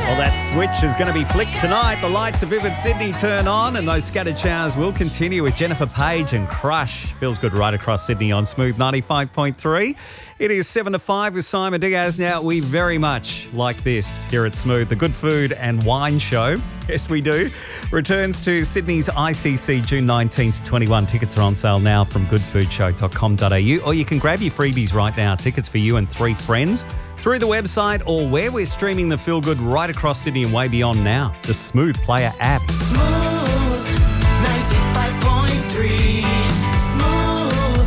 Well, that switch is going to be flicked tonight. The lights of Vivid Sydney turn on and those scattered showers will continue with Jennifer Page and Crush. Feels good right across Sydney on Smooth 95.3. It is 7 to 5 with Simon Diaz. Now, we very much like this here at Smooth. The Good Food and Wine Show, yes we do, returns to Sydney's ICC June 19 to 21. Tickets are on sale now from goodfoodshow.com.au, or you can grab your freebies right now. Tickets for you and 3 friends through the website or where we're streaming the Feel Good right across Sydney and way beyond now. The Smooth Player app. Smooth 95.3. Smooth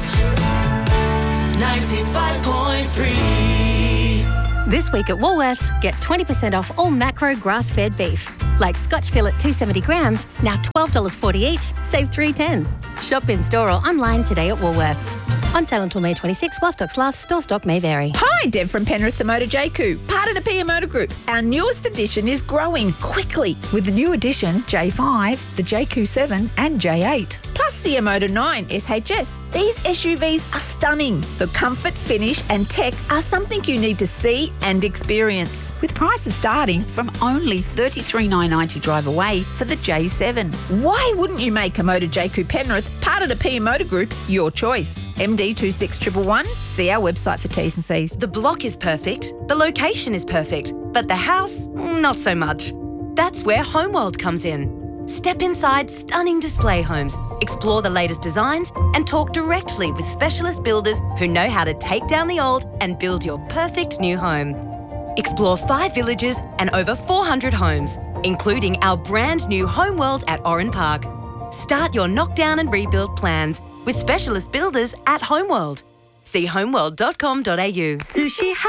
95.3. This week at Woolworths, get 20% off all macro grass-fed beef. Like Scotch fillet 270 grams, now $12.40 each, save $3.10. Shop in store or online today at Woolworths. On sale until May 26, while stocks last. Store stock may vary. Hi, Deb from Penrith, the Motor JQ, part of the PM Motor Group. Our newest edition is growing quickly with the new edition J5, the JQ7 and J8. Plus the Motor 9 SHS. These SUVs are stunning. The comfort, finish and tech are something you need to see and experience. With prices starting from only $33,990 drive away for the J7. Why wouldn't you make a Motor JQ Penrith, part of the PM Motor Group, your choice? MD 26111. See our website for T's and C's. The block is perfect, the location is perfect, but the house, not so much. That's where Homeworld comes in. Step inside stunning display homes, explore the latest designs, and talk directly with specialist builders who know how to take down the old and build your perfect new home. Explore 5 villages and over 400 homes, including our brand new Homeworld at Oran Park. Start your knockdown and rebuild plans with specialist builders at Homeworld. See homeworld.com.au. Sushi